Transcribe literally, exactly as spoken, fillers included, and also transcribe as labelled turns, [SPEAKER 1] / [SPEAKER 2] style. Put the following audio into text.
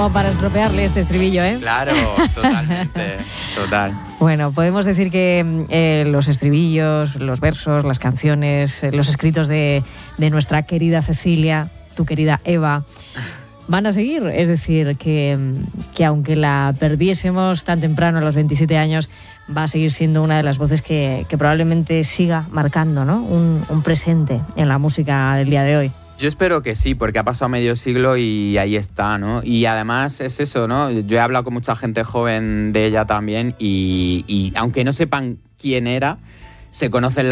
[SPEAKER 1] como para estropearle este estribillo, ¿eh?
[SPEAKER 2] Claro, totalmente, total.
[SPEAKER 1] Bueno, podemos decir que eh, los estribillos, los versos, las canciones, eh, los escritos de, de nuestra querida Cecilia, tu querida Eva, van a seguir. Es decir, que, que aunque la perdiésemos tan temprano, a los veintisiete años, va a seguir siendo una de las voces que, que probablemente siga marcando, ¿no? un, un presente en la música del día de hoy.
[SPEAKER 2] Yo espero que sí, porque ha pasado medio siglo y ahí está, ¿no? Y además es eso, ¿no? Yo he hablado con mucha gente joven de ella también y, y aunque no sepan quién era, se conocen